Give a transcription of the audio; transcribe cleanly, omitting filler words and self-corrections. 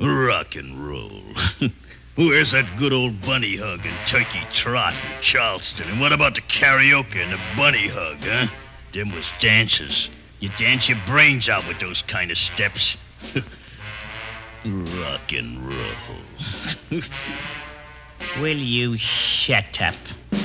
Rock and roll. Where's that good old bunny hug and turkey trot in Charleston? And what about the karaoke and the bunny hug, huh? Them was dances. You dance your brains out with those kind of steps. Rock and roll. Will you shut up?